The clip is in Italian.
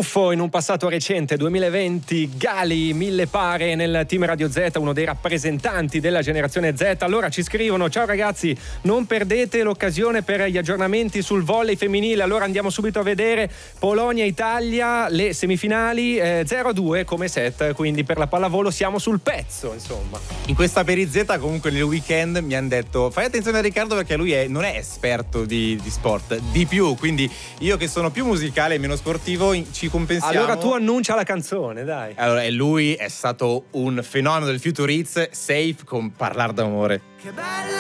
Buffo in un passato recente, 2020, Gali, 1000 pare nel team Radio Z, uno dei rappresentanti della generazione Z. Allora ci scrivono: ciao ragazzi, non perdete l'occasione per gli aggiornamenti sul volley femminile. Allora andiamo subito a vedere Polonia-Italia, le semifinali, 0-2 come set, quindi per la pallavolo siamo sul pezzo, insomma. In questa perizzetta comunque nel weekend mi hanno detto fai attenzione a Riccardo perché lui non è esperto di sport, di più, quindi io che sono più musicale e meno sportivo ci compensiamo. Allora tu annuncia la canzone, dai. Allora, e lui è stato un fenomeno del Future Hits, Safe con Parlar d'amore. Che bella